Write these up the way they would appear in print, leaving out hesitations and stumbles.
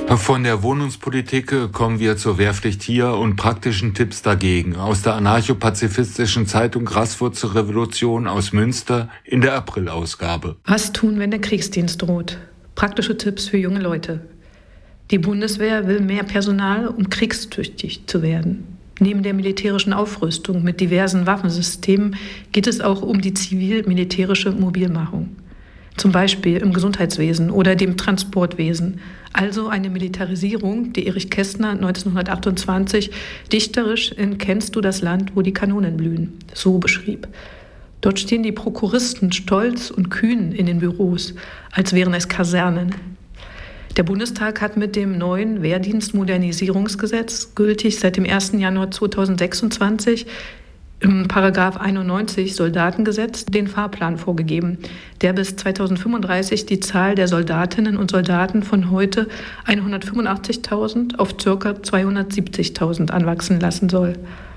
Von der Wohnungspolitik kommen wir zur Wehrpflicht hier und praktischen Tipps dagegen aus der anarcho-pazifistischen Zeitung Graswurzelrevolution aus Münster in der Aprilausgabe. Was tun, wenn der Kriegsdienst droht? Praktische Tipps für junge Leute. Die Bundeswehr will mehr Personal, um kriegstüchtig zu werden. Neben der militärischen Aufrüstung mit diversen Waffensystemen geht es auch um die zivil-militärische Mobilmachung. Zum Beispiel im Gesundheitswesen oder dem Transportwesen. Also eine Militarisierung, die Erich Kästner 1928 dichterisch in »Kennst du das Land, wo die Kanonen blühen?« so beschrieb. Dort stehen die Prokuristen stolz und kühn in den Büros, als wären es Kasernen. Der Bundestag hat mit dem neuen Wehrdienstmodernisierungsgesetz, gültig seit dem 1. Januar 2026, im Paragraph 91 Soldatengesetz den Fahrplan vorgegeben, der bis 2035 die Zahl der Soldatinnen und Soldaten von heute 185.000 auf ca. 270.000 anwachsen lassen soll.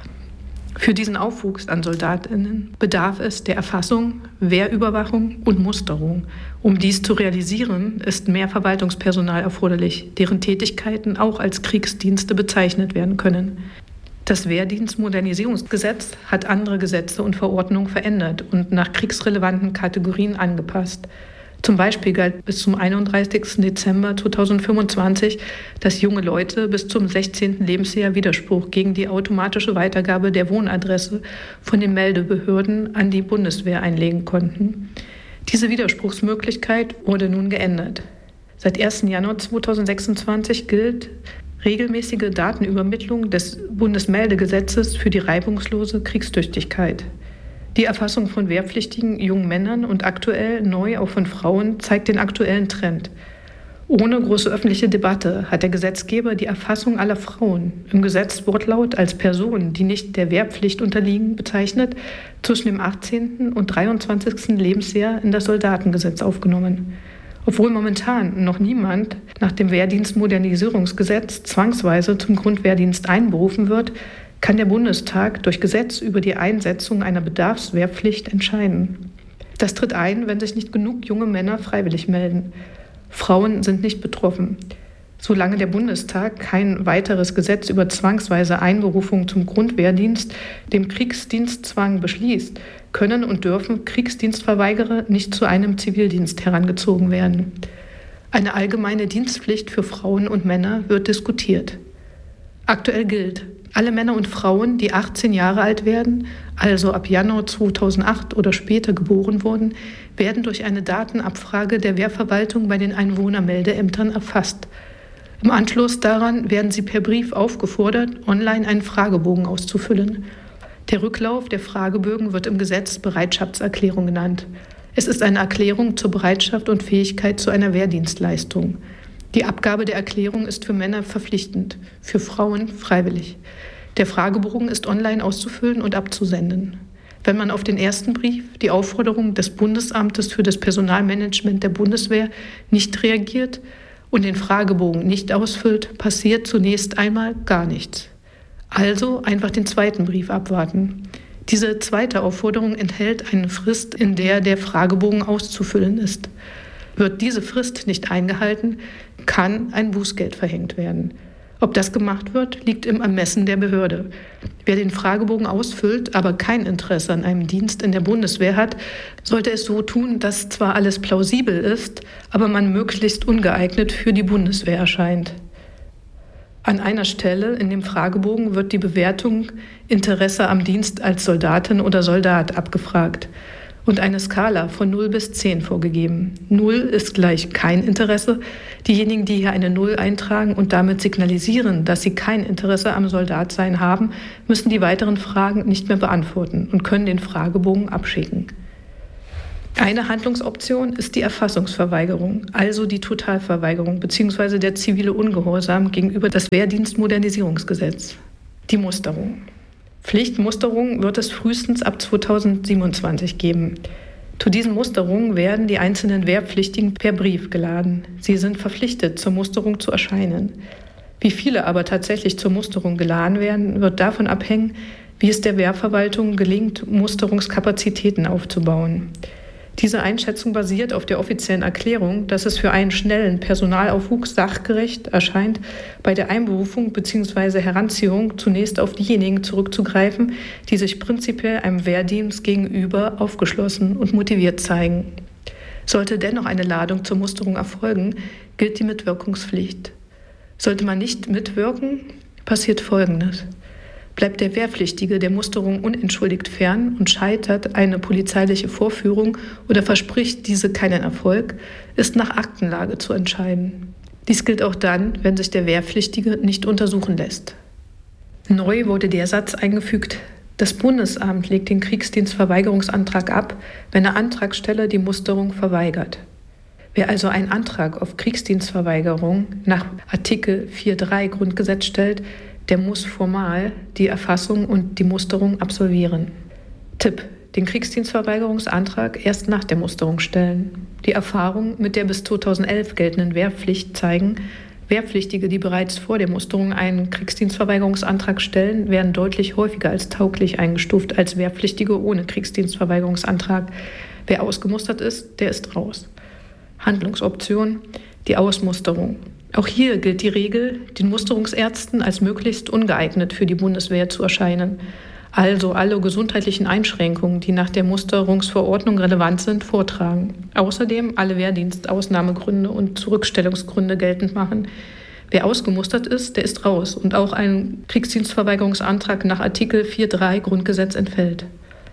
Für diesen Aufwuchs an Soldatinnen bedarf es der Erfassung, Wehrüberwachung und Musterung. Um dies zu realisieren, ist mehr Verwaltungspersonal erforderlich, deren Tätigkeiten auch als Kriegsdienste bezeichnet werden können. Das Wehrdienstmodernisierungsgesetz hat andere Gesetze und Verordnungen verändert und nach kriegsrelevanten Kategorien angepasst. Zum Beispiel galt bis zum 31. Dezember 2025, dass junge Leute bis zum 16. Lebensjahr Widerspruch gegen die automatische Weitergabe der Wohnadresse von den Meldebehörden an die Bundeswehr einlegen konnten. Diese Widerspruchsmöglichkeit wurde nun geändert. Seit 1. Januar 2026 gilt regelmäßige Datenübermittlung des Bundesmeldegesetzes für die reibungslose Kriegstüchtigkeit. Die Erfassung von wehrpflichtigen jungen Männern und aktuell neu auch von Frauen zeigt den aktuellen Trend. Ohne große öffentliche Debatte hat der Gesetzgeber die Erfassung aller Frauen im Gesetzwortlaut als Personen, die nicht der Wehrpflicht unterliegen, bezeichnet, zwischen dem 18. und 23. Lebensjahr in das Soldatengesetz aufgenommen. Obwohl momentan noch niemand nach dem Wehrdienstmodernisierungsgesetz zwangsweise zum Grundwehrdienst einberufen wird, kann der Bundestag durch Gesetz über die Einsetzung einer Bedarfswehrpflicht entscheiden. Das tritt ein, wenn sich nicht genug junge Männer freiwillig melden. Frauen sind nicht betroffen. Solange der Bundestag kein weiteres Gesetz über zwangsweise Einberufung zum Grundwehrdienst, dem Kriegsdienstzwang, beschließt, können und dürfen Kriegsdienstverweigerer nicht zu einem Zivildienst herangezogen werden. Eine allgemeine Dienstpflicht für Frauen und Männer wird diskutiert. Aktuell gilt, alle Männer und Frauen, die 18 Jahre alt werden, also ab Januar 2008 oder später geboren wurden, werden durch eine Datenabfrage der Wehrverwaltung bei den Einwohnermeldeämtern erfasst. Im Anschluss daran werden sie per Brief aufgefordert, online einen Fragebogen auszufüllen. Der Rücklauf der Fragebögen wird im Gesetz Bereitschaftserklärung genannt. Es ist eine Erklärung zur Bereitschaft und Fähigkeit zu einer Wehrdienstleistung. Die Abgabe der Erklärung ist für Männer verpflichtend, für Frauen freiwillig. Der Fragebogen ist online auszufüllen und abzusenden. Wenn man auf den ersten Brief, die Aufforderung des Bundesamtes für das Personalmanagement der Bundeswehr, nicht reagiert und den Fragebogen nicht ausfüllt, passiert zunächst einmal gar nichts. Also einfach den zweiten Brief abwarten. Diese zweite Aufforderung enthält eine Frist, in der der Fragebogen auszufüllen ist. Wird diese Frist nicht eingehalten, kann ein Bußgeld verhängt werden. Ob das gemacht wird, liegt im Ermessen der Behörde. Wer den Fragebogen ausfüllt, aber kein Interesse an einem Dienst in der Bundeswehr hat, sollte es so tun, dass zwar alles plausibel ist, aber man möglichst ungeeignet für die Bundeswehr erscheint. An einer Stelle in dem Fragebogen wird die Bewertung Interesse am Dienst als Soldatin oder Soldat abgefragt und eine Skala von 0 bis 10 vorgegeben. 0 ist gleich kein Interesse. Diejenigen, die hier eine 0 eintragen und damit signalisieren, dass sie kein Interesse am Soldatsein haben, müssen die weiteren Fragen nicht mehr beantworten und können den Fragebogen abschicken. Eine Handlungsoption ist die Erfassungsverweigerung, also die Totalverweigerung bzw. der zivile Ungehorsam gegenüber das Wehrdienstmodernisierungsgesetz. Die Musterung. Pflichtmusterung wird es frühestens ab 2027 geben. Zu diesen Musterungen werden die einzelnen Wehrpflichtigen per Brief geladen. Sie sind verpflichtet, zur Musterung zu erscheinen. Wie viele aber tatsächlich zur Musterung geladen werden, wird davon abhängen, wie es der Wehrverwaltung gelingt, Musterungskapazitäten aufzubauen. Diese Einschätzung basiert auf der offiziellen Erklärung, dass es für einen schnellen Personalaufwuchs sachgerecht erscheint, bei der Einberufung bzw. Heranziehung zunächst auf diejenigen zurückzugreifen, die sich prinzipiell einem Wehrdienst gegenüber aufgeschlossen und motiviert zeigen. Sollte dennoch eine Ladung zur Musterung erfolgen, gilt die Mitwirkungspflicht. Sollte man nicht mitwirken, passiert Folgendes. Bleibt der Wehrpflichtige der Musterung unentschuldigt fern und scheitert eine polizeiliche Vorführung oder verspricht diese keinen Erfolg, ist nach Aktenlage zu entscheiden. Dies gilt auch dann, wenn sich der Wehrpflichtige nicht untersuchen lässt. Neu wurde der Satz eingefügt: Das Bundesamt legt den Kriegsdienstverweigerungsantrag ab, wenn der Antragsteller die Musterung verweigert. Wer also einen Antrag auf Kriegsdienstverweigerung nach Artikel 4.3 Grundgesetz stellt, der muss formal die Erfassung und die Musterung absolvieren. Tipp: Den Kriegsdienstverweigerungsantrag erst nach der Musterung stellen. Die Erfahrungen mit der bis 2011 geltenden Wehrpflicht zeigen, Wehrpflichtige, die bereits vor der Musterung einen Kriegsdienstverweigerungsantrag stellen, werden deutlich häufiger als tauglich eingestuft als Wehrpflichtige ohne Kriegsdienstverweigerungsantrag. Wer ausgemustert ist, der ist raus. Handlungsoption: die Ausmusterung. Auch hier gilt die Regel, den Musterungsärzten als möglichst ungeeignet für die Bundeswehr zu erscheinen. Also alle gesundheitlichen Einschränkungen, die nach der Musterungsverordnung relevant sind, vortragen. Außerdem alle Wehrdienstausnahmegründe und Zurückstellungsgründe geltend machen. Wer ausgemustert ist, der ist raus und auch ein Kriegsdienstverweigerungsantrag nach Artikel 4.3 Grundgesetz entfällt.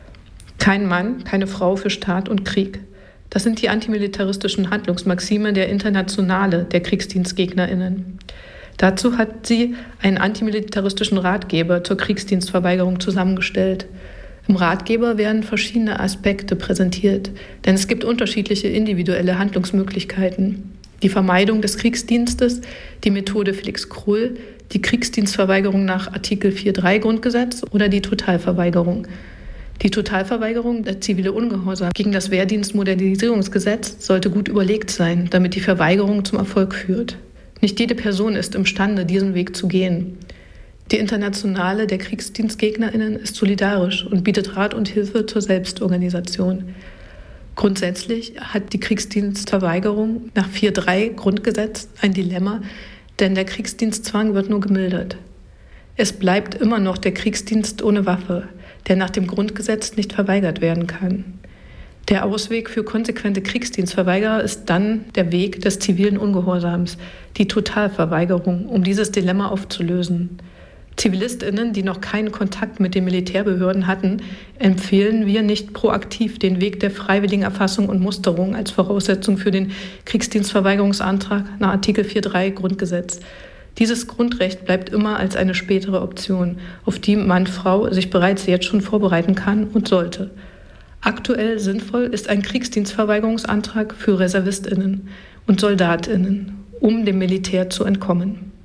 Kein Mann, keine Frau für Staat und Krieg. Das sind die antimilitaristischen Handlungsmaxime der Internationale der KriegsdienstgegnerInnen. Dazu hat sie einen antimilitaristischen Ratgeber zur Kriegsdienstverweigerung zusammengestellt. Im Ratgeber werden verschiedene Aspekte präsentiert, denn es gibt unterschiedliche individuelle Handlungsmöglichkeiten. Die Vermeidung des Kriegsdienstes, die Methode Felix Krull, die Kriegsdienstverweigerung nach Artikel 4.3 Grundgesetz oder die Totalverweigerung. Die Totalverweigerung, der zivile Ungehorsam gegen das Wehrdienstmodernisierungsgesetz, sollte gut überlegt sein, damit die Verweigerung zum Erfolg führt. Nicht jede Person ist imstande, diesen Weg zu gehen. Die Internationale der KriegsdienstgegnerInnen ist solidarisch und bietet Rat und Hilfe zur Selbstorganisation. Grundsätzlich hat die Kriegsdienstverweigerung nach 4.3 Grundgesetz ein Dilemma, denn der Kriegsdienstzwang wird nur gemildert. Es bleibt immer noch der Kriegsdienst ohne Waffe, der nach dem Grundgesetz nicht verweigert werden kann. Der Ausweg für konsequente Kriegsdienstverweigerer ist dann der Weg des zivilen Ungehorsams, die Totalverweigerung, um dieses Dilemma aufzulösen. ZivilistInnen, die noch keinen Kontakt mit den Militärbehörden hatten, empfehlen wir nicht proaktiv den Weg der freiwilligen Erfassung und Musterung als Voraussetzung für den Kriegsdienstverweigerungsantrag nach Artikel 4.3 Grundgesetz. Dieses Grundrecht bleibt immer als eine spätere Option, auf die Mann-Frau sich bereits jetzt schon vorbereiten kann und sollte. Aktuell sinnvoll ist ein Kriegsdienstverweigerungsantrag für ReservistInnen und SoldatInnen, um dem Militär zu entkommen.